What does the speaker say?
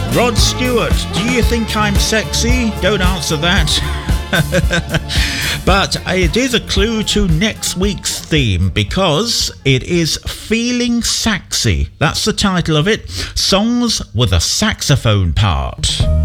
Rod Stewart, do you think I'm sexy? Don't answer that. But it is a clue to next week's theme because it is Feeling Saxy. That's the title of it. Songs with a saxophone part.